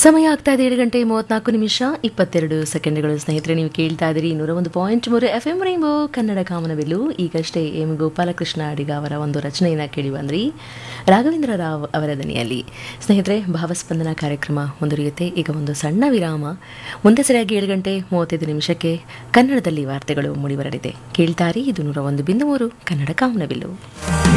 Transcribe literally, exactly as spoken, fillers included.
ಸಮಯ ಆಗ್ತಾ ಇದೆ ಏಳು ಗಂಟೆ ಮೂವತ್ನಾಲ್ಕು ನಿಮಿಷ ಇಪ್ಪತ್ತೆರಡು ಸೆಕೆಂಡ್ಗಳು. ಸ್ನೇಹಿತರೆ, ನೀವು ಕೇಳ್ತಾ ಇದ್ದೀರಿ ನೂರ ಒಂದು ಪಾಯಿಂಟ್ ಮೂರು ಎಫ್ ಎಂ ರೈನ್ಬೋ ಕನ್ನಡ ಕಾಮನಬಿಲ್ಲು. ಈಗಷ್ಟೇ ಎಂ ಗೋಪಾಲಕೃಷ್ಣ ಅಡಿಗ ಅವರ ಒಂದು ರಚನೆಯನ್ನು ಕೇಳಿ ಬಂದ್ರಿ, ರಾಘವೇಂದ್ರ ರಾವ್ ಅವರ ದನಿಯಲ್ಲಿ. ಸ್ನೇಹಿತರೆ, ಭಾವಸ್ಪಂದನ ಕಾರ್ಯಕ್ರಮ ಮುಂದುವರಿಯುತ್ತೆ. ಈಗ ಒಂದು ಸಣ್ಣ ವಿರಾಮ. ಮುಂದೆ ಸರಿಯಾಗಿ ಏಳು ಗಂಟೆ ಮೂವತ್ತೈದು ನಿಮಿಷಕ್ಕೆ ಕನ್ನಡದಲ್ಲಿ ವಾರ್ತೆಗಳು ಮೂಡಿಬರಲಿದೆ. ಕೇಳ್ತಾರಿ, ಇದು ನೂರ ಒಂದು ಬಿಂದು ಮೂರು ಕನ್ನಡ ಕಾಮನಬಿಲ್ಲು.